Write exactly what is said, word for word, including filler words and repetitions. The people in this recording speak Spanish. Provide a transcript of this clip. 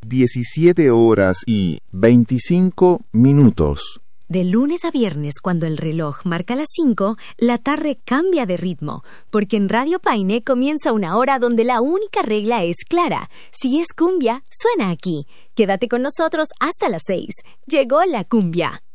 diecisiete horas y veinticinco minutos. De lunes a viernes, cuando el reloj marca las cinco, la tarde cambia de ritmo, porque en Radio Paine comienza una hora donde la única regla es clara. Si es cumbia, suena aquí. Quédate con nosotros hasta las seis. Llegó la cumbia.